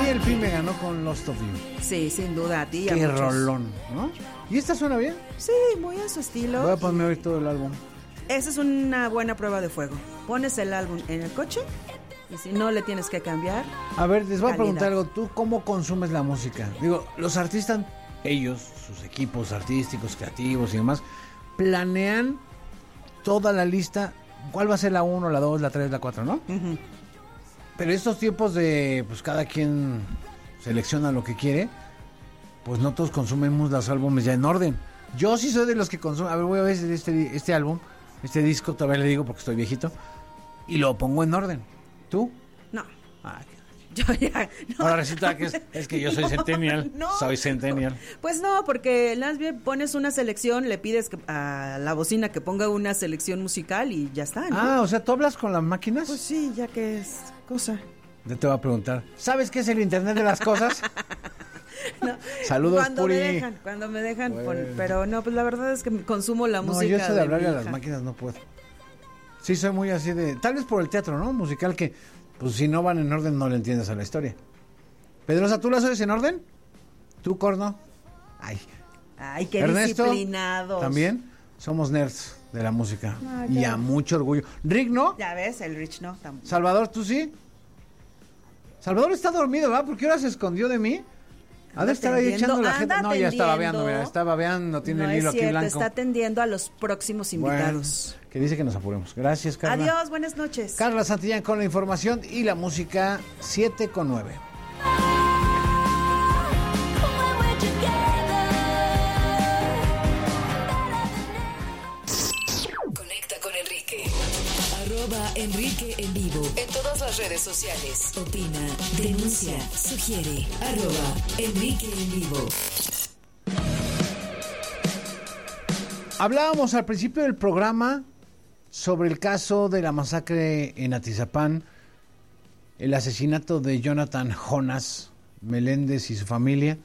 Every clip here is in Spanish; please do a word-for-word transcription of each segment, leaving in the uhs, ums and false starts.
el P me ganó con Lost of You. Sí, sin duda, a ti. Qué a muchos. rolón, ¿no? ¿Y esta suena bien? Sí, muy a su estilo. Voy a ponerme a oír todo el álbum. Esa es una buena prueba de fuego. Pones el álbum en el coche y si no le tienes que cambiar. A ver, les voy a calidad. preguntar algo. ¿Tú cómo consumes la música? Digo, los artistas, ellos, sus equipos artísticos, creativos y demás, planean toda la lista. ¿Cuál va a ser la uno, la dos, la tres, la cuatro, no? Uh-huh. Pero estos tiempos de, pues cada quien selecciona lo que quiere, pues no todos consumimos los álbumes ya en orden. Yo sí soy de los que consumen. A ver, voy a ver este, este álbum, este disco, todavía le digo porque estoy viejito, y lo pongo en orden. ¿Tú? No. Ah, Yo ya, no. Ahora resulta que es, es que yo soy No, centennial. no. Soy centennial. Pues no, porque más bien pones una selección, le pides que, a la bocina que ponga una selección musical y ya está, ¿no? Ah, o sea, ¿tú hablas con las máquinas? Pues sí, ya que es cosa. Yo te voy a preguntar. ¿Sabes qué es el Internet de las cosas? No. Saludos, cuando Puri. me dejan, cuando me dejan, Bueno. pon- pero no, pues la verdad es que consumo la No, música. yo eso de hablarle mi a las hija. máquinas no puedo. Sí, soy muy así de... Tal vez por el teatro, ¿no? Musical que, pues si no van en orden no le entiendes a la historia. Pedrosa, ¿tú las oyes en orden? ¿Tú, Corno? Ay. Ay, qué Ernesto, disciplinados. también somos nerds de la música. Ah, y ya. a mucho orgullo. Rick, ¿no? Ya ves, el Rich no. Tam- Salvador, ¿tú sí? Salvador está dormido, ¿verdad? ¿Por qué ahora se escondió de mí? Ha de Anda estar ahí atendiendo, echando la gente. anda No, ya está babeando, atendiendo. mira, está babeando, tiene no el hilo es aquí cierto, blanco. está atendiendo a los próximos invitados. Bueno, que dice que nos apuremos. Gracias, Carla. Adiós, buenas noches. Carla Santillán con la información y la música siete con nueve. Conecta con Enrique. Arroba Enrique en vivo. En todas las redes sociales. Opina, denuncia, sugiere. Arroba Enrique en vivo. Hablábamos al principio del programa sobre el caso de la masacre en Atizapán, el asesinato de Jonathan Jonas Meléndez y su familia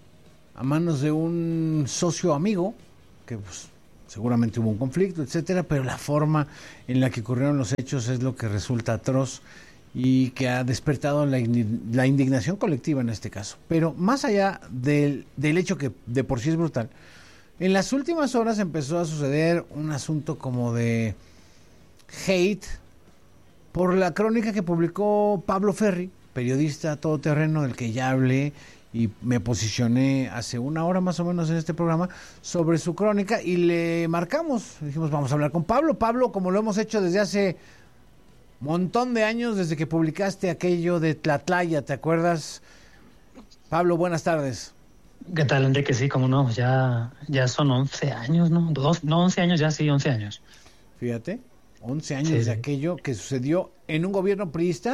a manos de un socio amigo, que pues, seguramente hubo un conflicto, etcétera, pero la forma en la que ocurrieron los hechos es lo que resulta atroz y que ha despertado la, la indignación colectiva en este caso. Pero más allá del, del hecho que de por sí es brutal, en las últimas horas empezó a suceder un asunto como de hate por la crónica que publicó Pablo Ferri, periodista todoterreno del que ya hablé y me posicioné hace una hora más o menos en este programa sobre su crónica y le marcamos, dijimos vamos a hablar con Pablo. Pablo, como lo hemos hecho desde hace montón de años, desde que publicaste aquello de Tlatlaya, ¿te acuerdas? Pablo, buenas tardes. ¿Qué tal, Enrique? Sí, cómo no, ya, ya son once años, ¿no? Dos, no, once años ya, sí, once años. Fíjate, once años Sí, de sí. aquello que sucedió en un gobierno priista.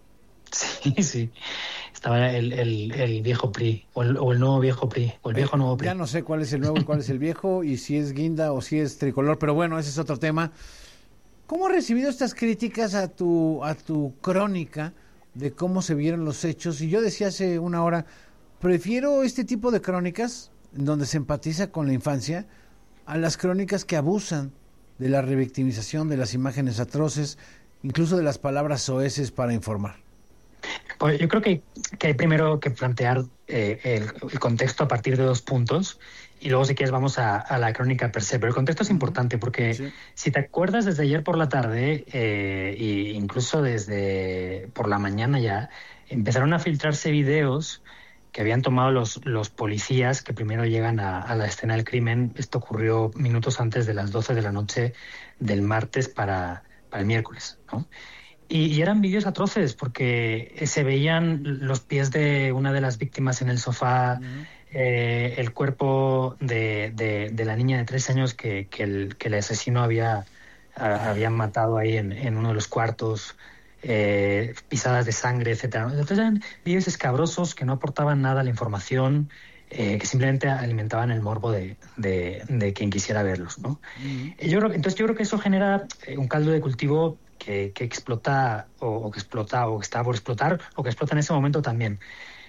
Sí, sí. Estaba el, el, el viejo P R I, o el, o el nuevo viejo P R I, o el viejo nuevo P R I. Ya no sé cuál es el nuevo y cuál es el viejo, y si es guinda o si es tricolor, pero bueno, ese es otro tema. ¿Cómo has recibido estas críticas a tu, a tu crónica de cómo se vieron los hechos? Y yo decía hace una hora, prefiero este tipo de crónicas, en donde se empatiza con la infancia, a las crónicas que abusan de la revictimización, de las imágenes atroces, incluso de las palabras soeces para informar. Pues yo creo que, que hay primero que plantear eh, el, el contexto a partir de dos puntos y luego si quieres vamos a, a la crónica per se. Pero el contexto es importante porque Sí. si te acuerdas desde ayer por la tarde eh, e incluso desde por la mañana ya empezaron a filtrarse videos que habían tomado los, los policías que primero llegan a, a la escena del crimen. Esto ocurrió minutos antes de las doce de la noche del martes para, para el miércoles, ¿no? Y, y eran vídeos atroces porque se veían los pies de una de las víctimas en el sofá, uh-huh. eh, el cuerpo de, de, de la niña de tres años que, que, el, que el asesino había, a, había matado ahí en, en uno de los cuartos, eh, pisadas de sangre, etcétera. Entonces eran vídeos escabrosos que no aportaban nada a la información, eh, que simplemente alimentaban el morbo de, de, de quien quisiera verlos, ¿no? Uh-huh. Yo creo, entonces yo creo que eso genera un caldo de cultivo Que, que explota o, o que explota o que está por explotar o que explota en ese momento también.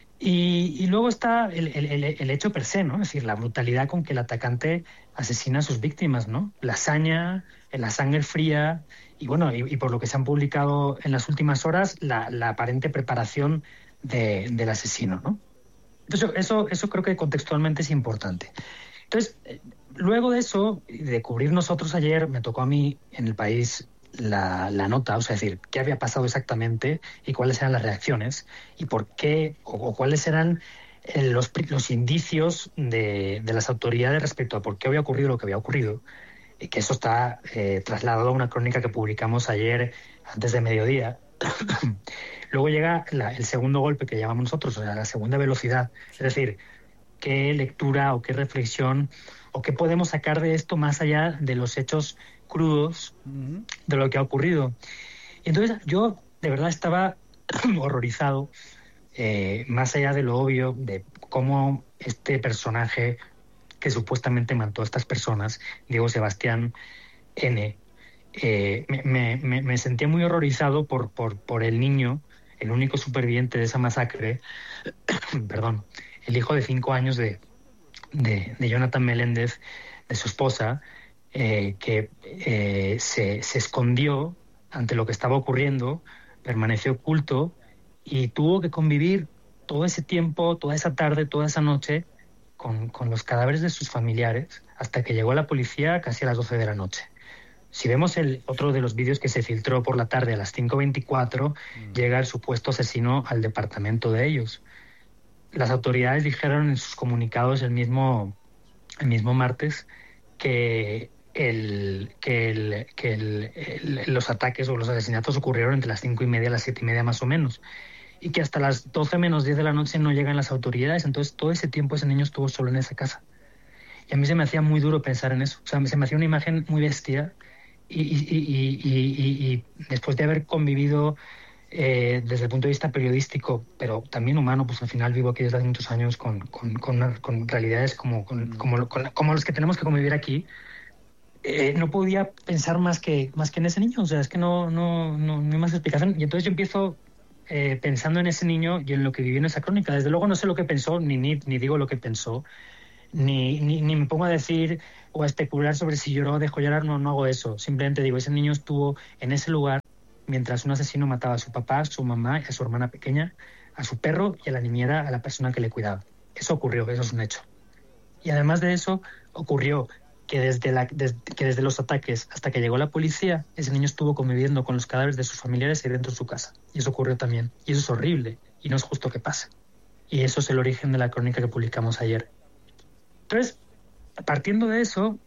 Y, y luego está el, el, el hecho per se, ¿no? Es decir, la brutalidad con que el atacante asesina a sus víctimas, ¿no? La hazaña, la sangre fría y bueno, y, y por lo que se han publicado en las últimas horas, la, la aparente preparación de, del asesino, ¿no? Entonces, eso, eso creo que contextualmente es importante. Entonces, luego de eso, de cubrir nosotros ayer, me tocó a mí en El País la, la nota, o sea, decir, qué había pasado exactamente y cuáles eran las reacciones y por qué, o, o cuáles eran los, los indicios de, de las autoridades respecto a por qué había ocurrido lo que había ocurrido. Y que eso está eh, trasladado a una crónica que publicamos ayer antes de mediodía. Luego llega la, el segundo golpe que llamamos nosotros, o sea, la segunda velocidad. Es decir, qué lectura o qué reflexión o qué podemos sacar de esto más allá de los hechos crudos uh-huh. de lo que ha ocurrido. Y entonces yo de verdad estaba horrorizado, eh, más allá de lo obvio, de cómo este personaje que supuestamente mató a estas personas, Diego Sebastián N., eh, me, me, me sentía muy horrorizado por, por, por el niño, el único superviviente de esa masacre, perdón, el hijo de cinco años de, de, de Jonathan Meléndez, de su esposa, eh, que eh, se, se escondió ante lo que estaba ocurriendo, permaneció oculto y tuvo que convivir todo ese tiempo, toda esa tarde, toda esa noche, Con, con los cadáveres de sus familiares hasta que llegó la policía casi a las doce de la noche. Si vemos el otro de los vídeos que se filtró por la tarde a las cinco veinticuatro, mm. llega el supuesto asesino al departamento de ellos. Las autoridades dijeron en sus comunicados el mismo, el mismo martes que, el, que, el, que el, el, los ataques o los asesinatos ocurrieron entre las cinco y media y las siete y media más o menos. Y que hasta las doce menos diez de la noche no llegan las autoridades. Entonces todo ese tiempo ese niño estuvo solo en esa casa. Y a mí se me hacía muy duro pensar en eso. O sea, se me hacía una imagen muy bestia y, y, y, y, y, y después de haber convivido eh, desde el punto de vista periodístico, pero también humano, pues al final vivo aquí desde hace muchos años con, con, con, con realidades como, con, como, con, como los que tenemos que convivir aquí, eh, no podía pensar más que, más que en ese niño. O sea, es que no, no, no, no hay más explicación. Y entonces yo empiezo... Eh, pensando en ese niño y en lo que vivió en esa crónica. Desde luego no sé lo que pensó, ni, ni, ni digo lo que pensó, ni, ni, ni me pongo a decir o a especular sobre si lloró o dejó llorar, no, no hago eso. Simplemente digo, ese niño estuvo en ese lugar mientras un asesino mataba a su papá, a su mamá y a su hermana pequeña, a su perro y a la niñera, a la persona que le cuidaba. Eso ocurrió, eso es un hecho. Y además de eso, ocurrió que desde, la, desde, que desde los ataques hasta que llegó la policía, ese niño estuvo conviviendo con los cadáveres de sus familiares ahí dentro de su casa. Y eso ocurrió también. Y eso es horrible. Y no es justo que pase. Y eso es el origen de la crónica que publicamos ayer. Entonces, partiendo de eso,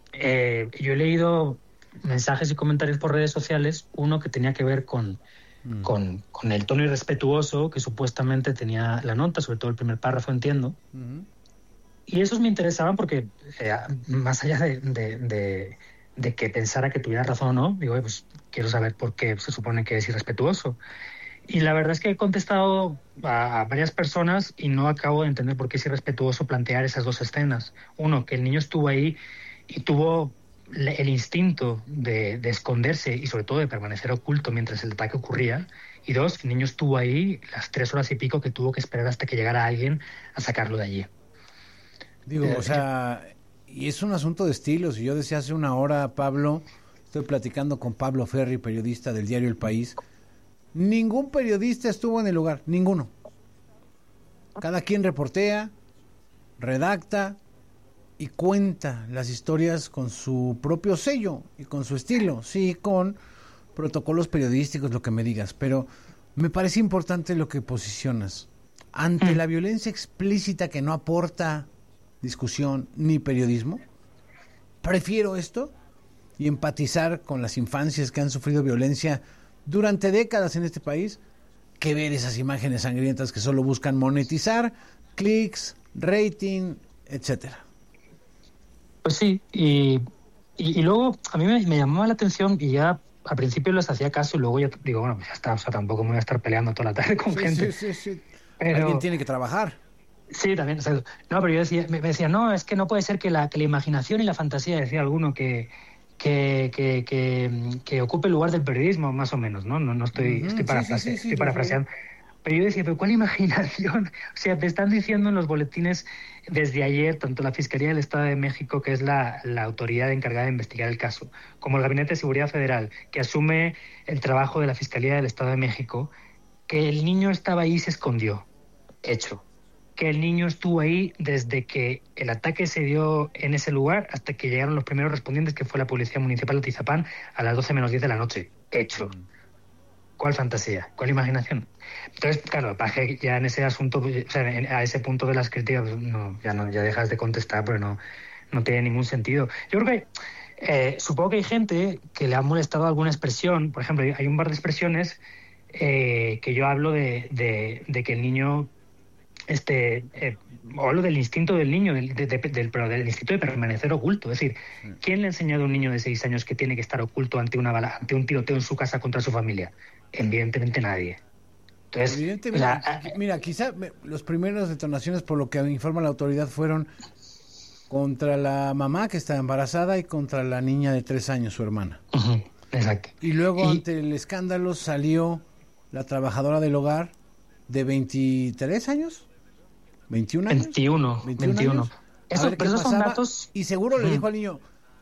eh, yo he leído mensajes y comentarios por redes sociales, uno que tenía que ver con, mm. con, con el tono irrespetuoso que supuestamente tenía la nota, sobre todo el primer párrafo, entiendo. Mm-hmm. Y esos me interesaban porque, eh, más allá de, de, de, de que pensara que tuviera razón o no, digo, pues quiero saber por qué se supone que es irrespetuoso. Y la verdad es que he contestado a, a varias personas y no acabo de entender por qué es irrespetuoso plantear esas dos escenas. Uno, que el niño estuvo ahí y tuvo el instinto de, de esconderse y sobre todo de permanecer oculto mientras el ataque ocurría. Y dos, que el niño estuvo ahí las tres horas y pico que tuvo que esperar hasta que llegara alguien a sacarlo de allí. Digo, o sea, y es un asunto de estilos. Y yo decía hace una hora, Pablo, estoy platicando con Pablo Ferri, periodista del diario El País. Ningún periodista estuvo en el lugar, ninguno. Cada quien reportea, redacta y cuenta las historias con su propio sello y con su estilo. Sí, con protocolos periodísticos, lo que me digas. Pero me parece importante lo que posicionas. Ante la violencia explícita que no aporta discusión ni periodismo, prefiero esto y empatizar con las infancias que han sufrido violencia durante décadas en este país que ver esas imágenes sangrientas que solo buscan monetizar, clics, rating, etcétera. Pues sí, y, y, y luego a mí me, me llamaba la atención y ya al principio les hacía caso y luego ya digo, bueno, pues ya está, o sea, tampoco me voy a estar peleando toda la tarde con sí, gente. Sí, sí, sí. Pero alguien tiene que trabajar. Sí, también. O sea, no, pero yo decía, me decía, no, es que no puede ser que la, que la imaginación y la fantasía, decía alguno, que, que, que, que, que ocupe el lugar del periodismo, más o menos, ¿no? No, no estoy, uh-huh. estoy, parafrase, sí, sí, sí, estoy sí, parafraseando. Sí. Pero yo decía, ¿pero cuál imaginación? O sea, te están diciendo en los boletines desde ayer, tanto la Fiscalía del Estado de México, que es la, la autoridad encargada de investigar el caso, como el Gabinete de Seguridad Federal, que asume el trabajo de la Fiscalía del Estado de México, Que el niño estaba ahí y se escondió. Hecho. Que el niño estuvo ahí desde que el ataque se dio en ese lugar hasta que llegaron los primeros respondientes, que fue la Policía Municipal de Atizapán, a las doce menos diez de la noche. Hecho. ¿Cuál fantasía? ¿Cuál imaginación? Entonces, claro, Paje ya en ese asunto, o sea, a ese punto de las críticas, no, ya no, ya dejas de contestar, pero no, no tiene ningún sentido. Yo creo que, eh, supongo que hay gente que le ha molestado alguna expresión. Por ejemplo, hay un par de expresiones eh, que yo hablo de, de, de que el niño, este, eh, o hablo del instinto del niño, del, de, de, del, pero del instinto de permanecer oculto. Es decir, ¿quién le ha enseñado a un niño de seis años que tiene que estar oculto ante una bala, ante un tiroteo en su casa contra su familia? Evidentemente nadie. Entonces, Evidentemente, la, mira, quizá los primeros detonaciones, por lo que informa la autoridad, fueron contra la mamá que estaba embarazada y contra la niña de tres años, su hermana. Uh-huh, exacto. Y luego, y, ante el escándalo, salió la trabajadora del hogar de veintitrés años, veintiún años. veintiuno, veintiuno. Eso, pero esos son datos. Y seguro le uh-huh. dijo al niño: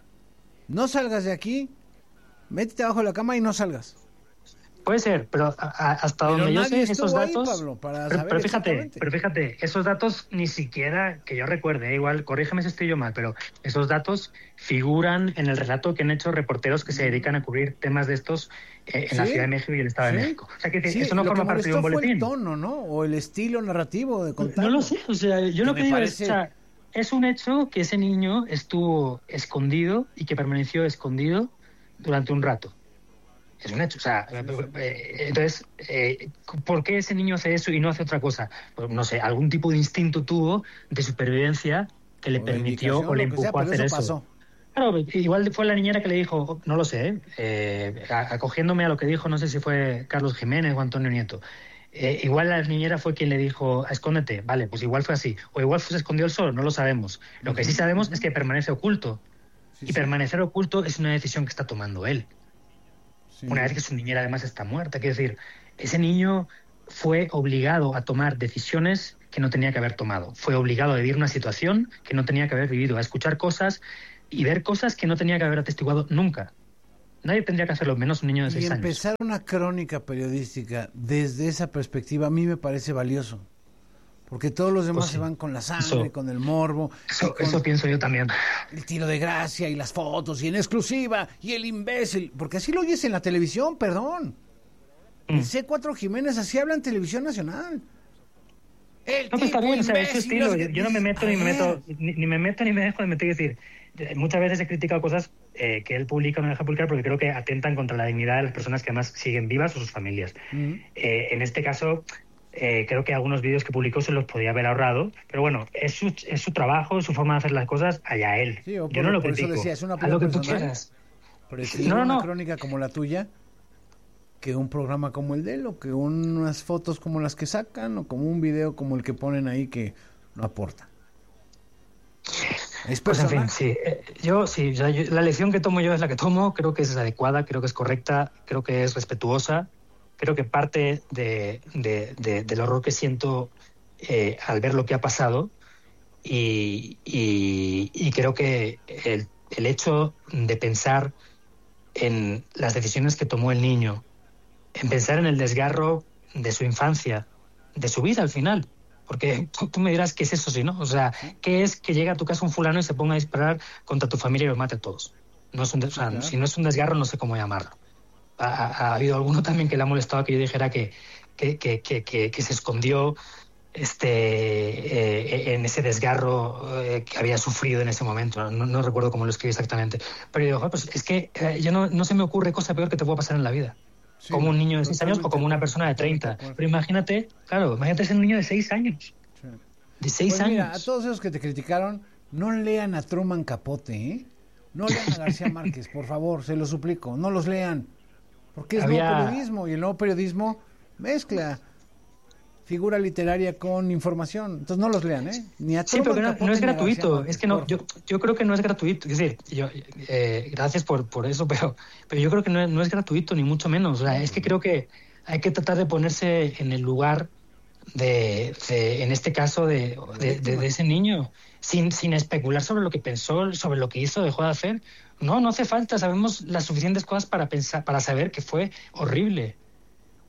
no salgas de aquí, métete abajo de la cama y no salgas. Puede ser, pero a, a, hasta pero donde yo sé esos datos, ahí, Pablo, para pero, saber pero fíjate, pero fíjate, esos datos ni siquiera que yo recuerde, igual, corrígeme si estoy yo mal, pero esos datos figuran en el relato que han hecho reporteros que se dedican a cubrir temas de estos eh, en ¿Sí? la Ciudad de México y el Estado ¿Sí? de México. O sea, que sí, eso no forma parte de un boletín. Fue el tono, ¿no? O el estilo narrativo de contar. No lo sé, o sea, yo que lo que digo parece... es, o sea, es un hecho que ese niño estuvo escondido y que permaneció escondido durante un rato. Es un hecho, o sea, eh, entonces, eh, ¿por qué ese niño hace eso y no hace otra cosa? Pues no sé, algún tipo de instinto tuvo de supervivencia que le o permitió o le empujó sea, a hacer eso. eso. Claro, igual fue la niñera que le dijo, no lo sé, eh, acogiéndome a lo que dijo, no sé si fue Carlos Jiménez o Antonio Nieto, eh, igual la niñera fue quien le dijo, escóndete, vale, pues igual fue así, o igual se escondió el sol, no lo sabemos. Lo que sí sabemos es que permanece oculto, sí, y sí. permanecer oculto es una decisión que está tomando él. Sí. Una vez que su niñera además está muerta. Quiero decir, ese niño fue obligado a tomar decisiones que no tenía que haber tomado. Fue obligado a vivir una situación que no tenía que haber vivido, a escuchar cosas y ver cosas que no tenía que haber atestiguado nunca. Nadie tendría que hacerlo, menos un niño de seis años. Y empezar años. una crónica periodística desde esa perspectiva a mí me parece valioso. Porque todos los demás pues sí. se van con la sangre, eso, con el morbo. Eso, con eso pienso yo también. El tiro de gracia y las fotos y en exclusiva y el imbécil. Porque así lo oyes en la televisión, perdón. Mm. El C cuatro Jiménez así habla en Televisión Nacional. El no, pues está bien, o sea, ese estilo. Yo, yo no me meto ni me meto, ni, ni me meto ni me dejo de meter. Es decir, muchas veces he criticado cosas eh, que él publica o no deja publicar porque creo que atentan contra la dignidad de las personas que además siguen vivas o sus familias. Mm. Eh, en este caso... Eh, creo que algunos vídeos que publicó se los podía haber ahorrado, pero bueno, es su, es su trabajo, es su forma de hacer las cosas, allá él. Sí, por, yo no lo por critico. Eso decía, es una a lo que tú quieras. Pero es no, una no. crónica como la tuya, que un programa como el de él, o que unas fotos como las que sacan, o como un video como el que ponen ahí que no aporta. Es pues en fin, sí. Eh, yo sí, yo, yo, la lección que tomo yo es la que tomo, creo que es adecuada, creo que es correcta, creo que es respetuosa. Creo que parte de, de, de, del horror que siento eh, al ver lo que ha pasado y, y, y creo que el, el hecho de pensar en las decisiones que tomó el niño, en pensar en el desgarro de su infancia, de su vida al final, porque tú, tú me dirás qué es eso, si no, o sea, qué es que llegue a tu casa un fulano y se ponga a disparar contra tu familia y los mate a todos. No es un, o sea, claro. Si no es un desgarro, no sé cómo llamarlo. Ha, ha habido alguno también que le ha molestado que yo dijera que, que, que, que, que, que se escondió este, eh, en ese desgarro eh, que había sufrido en ese momento. No, no recuerdo cómo lo escribí exactamente. Pero yo digo, pues es que eh, yo no, no se me ocurre cosa peor que te pueda pasar en la vida. Sí, como un niño de seis años o como una persona de treinta. Pero imagínate, claro, imagínate ser un niño de seis años. Sí. De seis pues años. Mira, a todos esos que te criticaron, no lean a Truman Capote, ¿eh? No lean a García Márquez, por favor, se lo suplico. No los lean. Porque es Había... nuevo periodismo y el nuevo periodismo mezcla figura literaria con información. Entonces no los lean, ¿eh? Ni a sí, pero no, no es gratuito. Es que no, yo, yo creo que no es gratuito. Es decir, yo, eh, gracias por, por eso, pero, pero yo creo que no es, no es gratuito, ni mucho menos. O sea, es que creo que hay que tratar de ponerse en el lugar de, de en este caso, de, de, de, de ese niño, sin, sin especular sobre lo que pensó, sobre lo que hizo, dejó de hacer. No, no hace falta. Sabemos las suficientes cosas para pensar, para saber que fue horrible.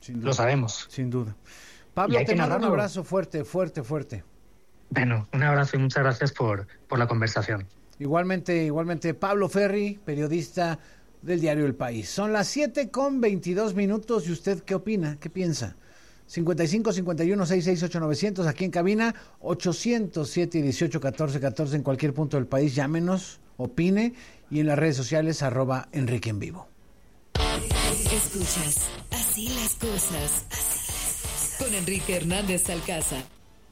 Sin duda. Lo sabemos. Sin duda. Pablo, te mando un abrazo fuerte, fuerte, fuerte. Bueno, un abrazo y muchas gracias por, por la conversación. Igualmente, igualmente, Pablo Ferri, periodista del diario El País. Son las siete con veintidós minutos. ¿Y usted qué opina? ¿Qué piensa? cincuenta y cinco, cincuenta y uno, sesenta y seis, ocho, novecientos, aquí en cabina, ochocientos siete, dieciocho, catorce, catorce, en cualquier punto del país. Llámenos, opine, y en las redes sociales, arroba Enrique en Vivo. Escuchas Así las cosas, con Enrique Hernández Alcázar.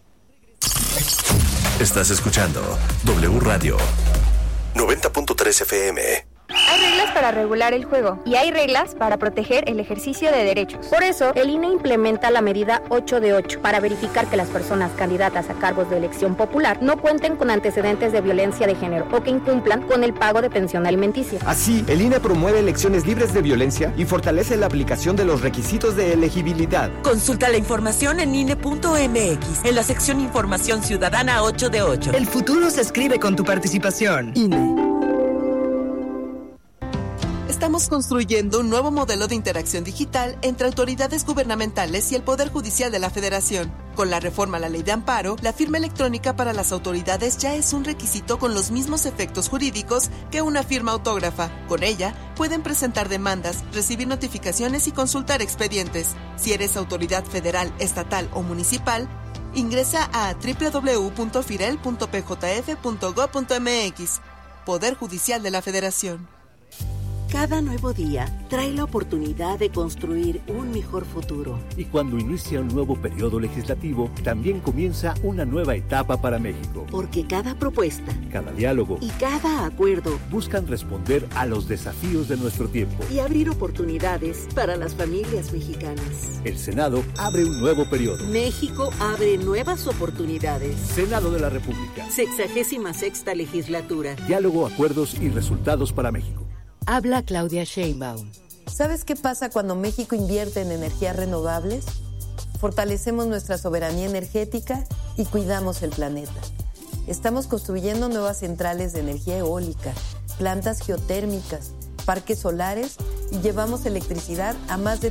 Estás escuchando W Radio noventa punto tres F M. Hay reglas para regular el juego y hay reglas para proteger el ejercicio de derechos. Por eso, el I N E implementa la medida ocho de ocho para verificar que las personas candidatas a cargos de elección popular no cuenten con antecedentes de violencia de género o que incumplan con el pago de pensión alimenticia. Así, el I N E promueve elecciones libres de violencia y fortalece la aplicación de los requisitos de elegibilidad. Consulta la información en I N E punto M X, en la sección Información Ciudadana ocho de ocho. El futuro se escribe con tu participación. I N E. Estamos construyendo un nuevo modelo de interacción digital entre autoridades gubernamentales y el Poder Judicial de la Federación. Con la reforma a la Ley de Amparo, la firma electrónica para las autoridades ya es un requisito con los mismos efectos jurídicos que una firma autógrafa. Con ella, pueden presentar demandas, recibir notificaciones y consultar expedientes. Si eres autoridad federal, estatal o municipal, ingresa a doble u doble u doble u punto firel punto p j f punto gob punto m x. Poder Judicial de la Federación. Cada nuevo día trae la oportunidad de construir un mejor futuro. Y cuando inicia un nuevo periodo legislativo, también comienza una nueva etapa para México. Porque cada propuesta, cada diálogo y cada acuerdo buscan responder a los desafíos de nuestro tiempo y abrir oportunidades para las familias mexicanas. El Senado abre un nuevo periodo. México abre nuevas oportunidades. Senado de la República. Sexagésima sexta legislatura. Diálogo, acuerdos y resultados para México. Habla Claudia Sheinbaum. ¿Sabes qué pasa cuando México invierte en energías renovables? Fortalecemos nuestra soberanía energética y cuidamos el planeta. Estamos construyendo nuevas centrales de energía eólica, plantas geotérmicas, parques solares y llevamos electricidad a más de